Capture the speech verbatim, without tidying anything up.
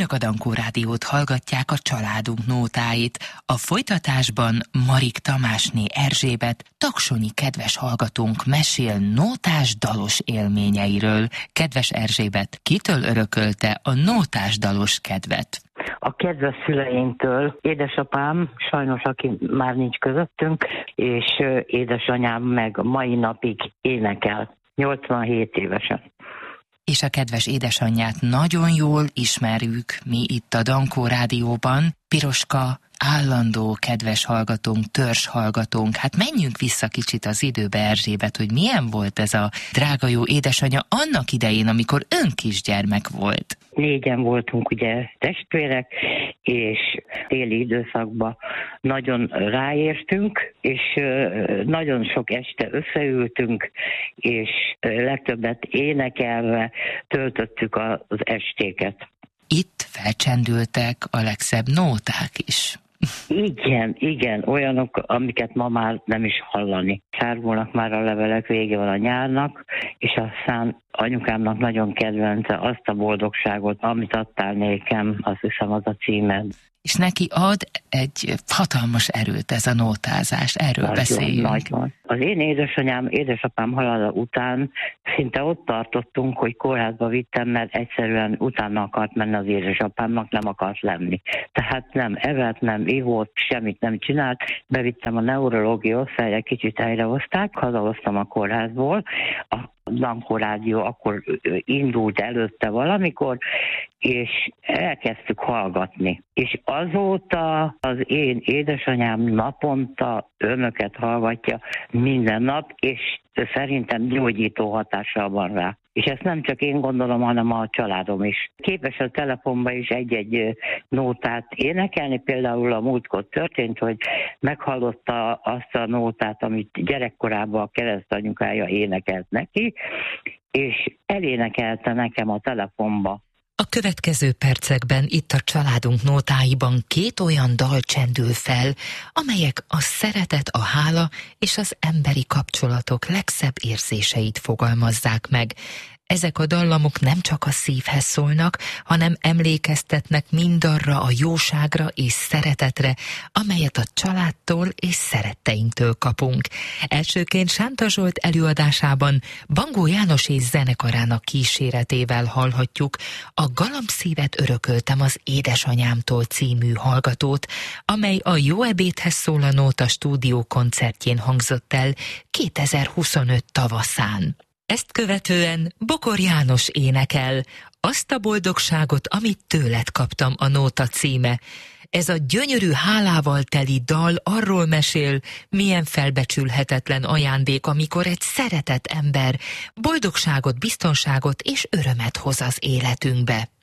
Önök a Dankó Rádiót hallgatják, a családunk nótáit. A folytatásban Marik Tamásné Erzsébet, taksonyi kedves hallgatónk mesél nótás dalos élményeiről. Kedves Erzsébet, kitől örökölte a nótás dalos kedvet? A kedves szüleimtől. Édesapám, sajnos aki már nincs közöttünk, és édesanyám meg mai napig énekel, nyolcvanhét évesen. És a kedves édesanyját nagyon jól ismerjük mi itt a Dankó Rádióban. Piroska, állandó kedves hallgatónk, törzs hallgatónk. Hát menjünk vissza kicsit az időbe, Erzsébet, hogy milyen volt ez a drága jó édesanyja annak idején, amikor ön kisgyermek volt. Négyen voltunk ugye testvérek, és téli időszakban nagyon ráértünk, és nagyon sok este összeültünk, és legtöbbet énekelve töltöttük az estéket. Itt felcsendültek a legszebb nóták is. Igen, igen, olyanok, amiket ma már nem is hallani. Sárgulnak már a levelek, vége van a nyárnak, és aztán anyukámnak nagyon kedvence azt a boldogságot, amit adtál nékem, azt hiszem az a címed. És neki ad egy hatalmas erőt ez a nótázás, erről nagyon, beszéljünk. Nagyon. Az én édesanyám, édesapám halála után szinte ott tartottunk, hogy kórházba vittem, mert egyszerűen utána akart menni az édesapámnak, nem akart lenni. Tehát nem evett, nem ivott, semmit nem csinált. Bevittem a neurológia osztályra, kicsit helyrehozták, hazahoztam a kórházból. A Dankó Rádió akkor indult előtte valamikor, és elkezdtük hallgatni. És azóta az én édesanyám naponta önöket hallgatja minden nap, és szerintem gyógyító hatással van rá. És ezt nem csak én gondolom, hanem a családom is. Képes a telefonban is egy-egy nótát énekelni, például a múltkor történt, hogy meghallotta azt a nótát, amit gyerekkorában a keresztanyukája énekelt neki, és elénekelte nekem a telefonba. A következő percekben itt a családunk nótáiban két olyan dal csendül fel, amelyek a szeretet, a hála és az emberi kapcsolatok legszebb érzéseit fogalmazzák meg. Ezek a dallamok nem csak a szívhez szólnak, hanem emlékeztetnek mindarra a jóságra és szeretetre, amelyet a családtól és szeretteinktől kapunk. Elsőként Sánta Zsolt előadásában Bangó János és zenekarának kíséretével hallhatjuk a Galambszívet örököltem az édesanyámtól című hallgatót, amely a Jó ebédhez szól a Nóta stúdió koncertjén hangzott el kétezer-huszonöt tavaszán. Ezt követően Bokor János énekel, azt a boldogságot, amit tőled kaptam, a nóta címe. Ez a gyönyörű hálával teli dal arról mesél, milyen felbecsülhetetlen ajándék, amikor egy szeretett ember boldogságot, biztonságot és örömet hoz az életünkbe.